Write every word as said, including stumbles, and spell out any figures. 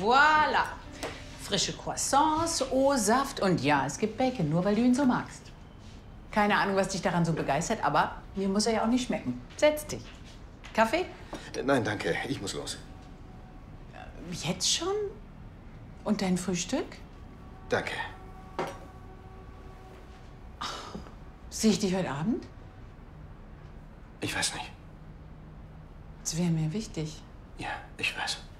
Voila. Frische Croissants, O-Saft und ja, es gibt Bacon, nur weil du ihn so magst. Keine Ahnung, was dich daran so begeistert, aber mir muss er ja auch nicht schmecken. Setz dich. Kaffee? Nein, danke. Ich muss los. Jetzt schon? Und dein Frühstück? Danke. Sehe ich dich heute Abend? Ich weiß nicht. Das wäre mir wichtig. Ja, ich weiß.